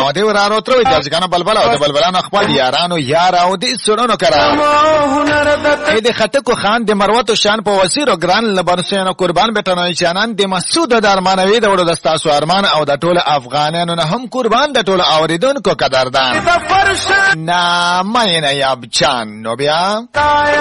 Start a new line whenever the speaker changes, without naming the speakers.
او دی ورانو تر وځي ځکه بلبل او د بلبلانو خپل یارانو یار او دې سړونو کرا دې خطکو خان د مروت شان په وسیرو ګران لبنسینو قربان بټنوي چانان د مسعود د ارمانوي د وړو دستاسو ارمان او د ټول افغانانو نه هم قربان د ټول اوریدونکو قدردان نا مینه یاب چان نو بیا